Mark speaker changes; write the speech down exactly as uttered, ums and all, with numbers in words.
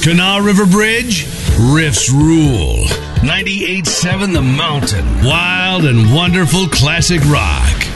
Speaker 1: Kanawha River Bridge, riffs rule. ninety-eight point seven The Mountain, wild and wonderful classic rock.